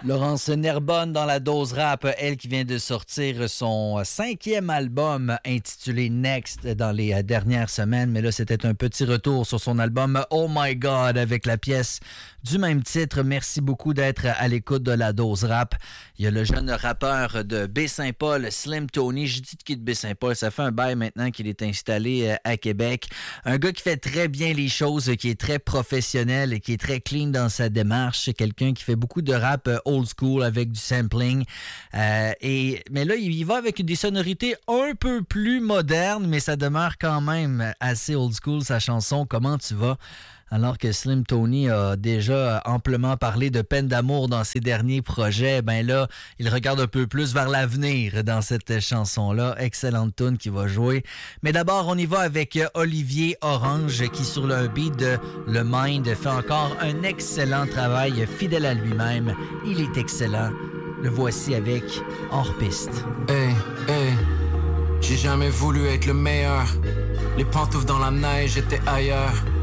Laurence Nerbonne dans la dose rap, elle qui vient de sortir son 5e album intitulé Next dans les dernières semaines. Mais là, c'était un petit retour sur son album Oh My God avec la pièce du même titre. Merci beaucoup d'être à l'écoute de la dose rap. Il y a le jeune rappeur de Baie-Saint-Paul, Slim Tony. Je dis qu'il est de Baie-Saint-Paul. Ça fait un bail maintenant qu'il est installé à Québec. Un gars qui fait très bien les choses, qui est très professionnel et qui est très clean dans sa démarche. C'est quelqu'un qui fait beaucoup de rap old school avec du sampling. Mais là, il va avec des sonorités un peu plus modernes, mais ça demeure quand même assez old school, sa chanson « Comment tu vas ?» Alors que Slim Tony a déjà amplement parlé de peine d'amour dans ses derniers projets, ben là, il regarde un peu plus vers l'avenir dans cette chanson-là. Excellente tune qui va jouer. Mais d'abord, on y va avec Olivier Orange qui, sur le beat de Le Mind, fait encore un excellent travail, fidèle à lui-même. Il est excellent. Le voici avec Hors Piste. Hey, hey, j'ai jamais voulu être le meilleur. Les pantoufles dans la neige étaient ailleurs.